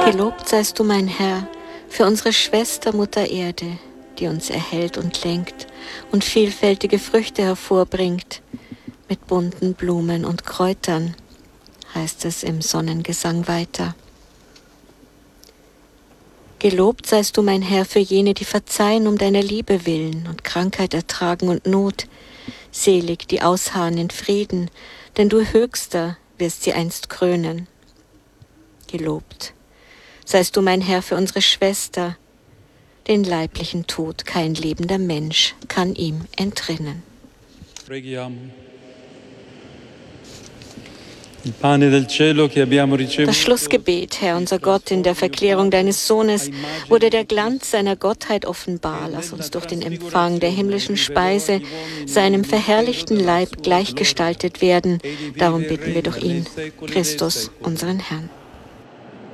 Gelobt seist du, mein Herr, für unsere Schwester Mutter Erde, die uns erhält und lenkt und vielfältige Früchte hervorbringt, mit bunten Blumen und Kräutern, heißt es im Sonnengesang weiter. Gelobt seist du, mein Herr, für jene, die verzeihen um deiner Liebe willen und Krankheit ertragen und Not, selig, die ausharren in Frieden, denn du Höchster wirst sie einst krönen. Gelobt seist du, mein Herr, für unsere Schwester, den leiblichen Tod kein lebender Mensch kann ihm entrinnen. Preghiamo. Das Schlussgebet, Herr unser Gott, in der Verklärung deines Sohnes wurde der Glanz seiner Gottheit offenbar. Lass uns durch den Empfang der himmlischen Speise seinem verherrlichten Leib gleichgestaltet werden. Darum bitten wir durch ihn, Christus, unseren Herrn.